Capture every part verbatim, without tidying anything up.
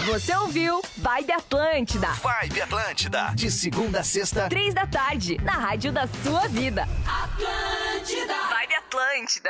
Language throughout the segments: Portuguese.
Você ouviu Vibe Atlântida. Vibe Atlântida. De segunda a sexta, Três da tarde, na rádio da sua vida. Atlântida. Vibe Atlântida.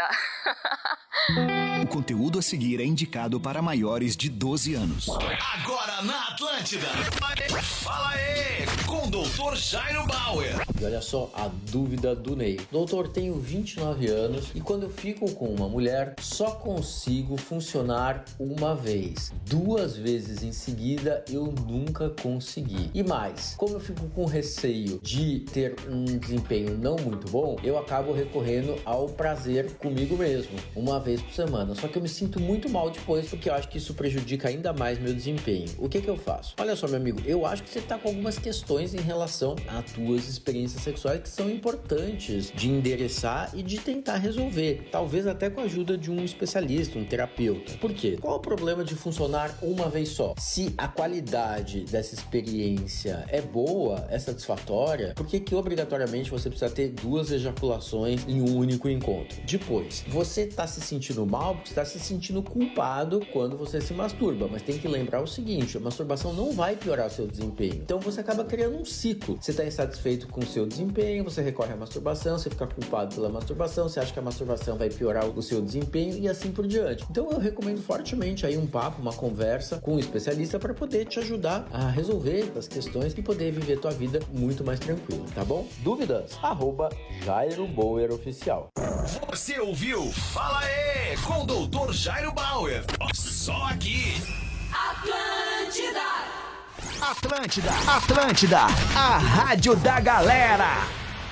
o conteúdo a seguir é indicado para maiores de doze anos. Agora na Atlântida. Fala aí, com o doutor Jairo Bauer. E olha só a dúvida do Ney. Doutor, tenho vinte e nove anos e quando eu fico com uma mulher, só consigo funcionar uma vez. Duas vezes em seguida, eu nunca consegui. E mais, como eu fico com receio de ter um desempenho não muito bom, eu acabo recorrendo ao prazer comigo mesmo, uma vez por semana. Só que eu me sinto muito mal depois, porque eu acho que isso prejudica ainda mais meu desempenho. O que que eu faço? Olha só, meu amigo, eu acho que você tá com algumas questões em relação às tuas experiências sexuais que são importantes de endereçar e de tentar resolver. Talvez até com a ajuda de um especialista, um terapeuta. Por quê? Qual o problema de funcionar uma vez só? Se a qualidade dessa experiência é boa, é satisfatória, por que que obrigatoriamente você precisa ter duas ejaculações em um único encontro? Depois, você tá se sentindo mal porque está se sentindo culpado quando você se masturba, mas tem que lembrar o seguinte, a masturbação não vai piorar o seu desempenho. Então você acaba criando um ciclo. Você está insatisfeito com o seu desempenho, você recorre à masturbação, você fica culpado pela masturbação, você acha que a masturbação vai piorar o seu desempenho e assim por diante. Então eu recomendo fortemente aí um papo, uma conversa com um especialista para poder te ajudar a resolver as questões e poder viver tua vida muito mais tranquilo, tá bom? Dúvidas? Arroba Jairo Bauer Oficial. Você ouviu? Fala aí, com o doutor Jairo Bauer. Só aqui. Atlântida. Atlântida, Atlântida, a rádio da galera.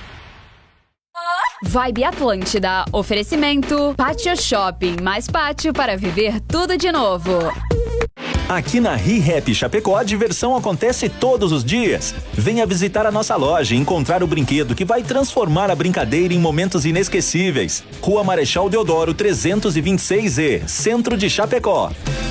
Vibe Atlântida. Oferecimento Pátio Shopping. Mais pátio para viver tudo de novo. Aqui na ReHap Chapecó, a diversão acontece todos os dias. Venha visitar a nossa loja e encontrar o brinquedo que vai transformar a brincadeira em momentos inesquecíveis. Rua Marechal Deodoro trezentos e vinte e seis E, Centro de Chapecó.